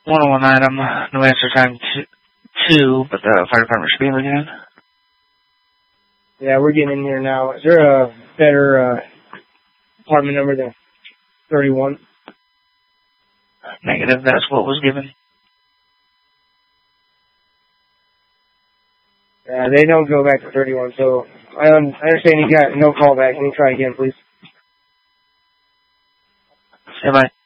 101 item, no answer time 2, but the fire department should be in again. Yeah, we're getting in here now. Is there a better apartment number than 31? Negative, that's what was given. They don't go back to 31, so I understand you got no callback. Can you try again, please? Bye.